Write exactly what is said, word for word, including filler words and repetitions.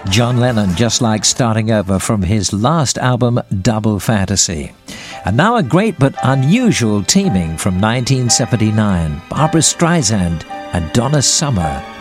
John Lennon just like starting over from his last album, Double Fantasy. And now a great but unusual teaming from nineteen seventy-nine, Barbra Streisand and Donna Summer.